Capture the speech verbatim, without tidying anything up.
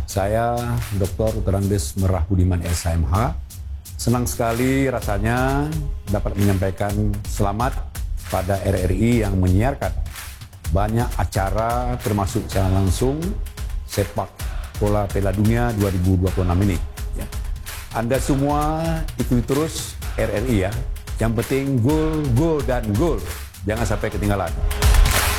Saya doktor Terandes Merah Budiman S M H. Senang sekali rasanya dapat menyampaikan selamat pada R R I yang menyiarkan banyak acara termasuk secara langsung sepak bola Piala Dunia dua ribu dua puluh enam ini. Ya. Anda semua ikuti terus R R I ya. Yang penting gol, gol, dan gol. Jangan sampai ketinggalan.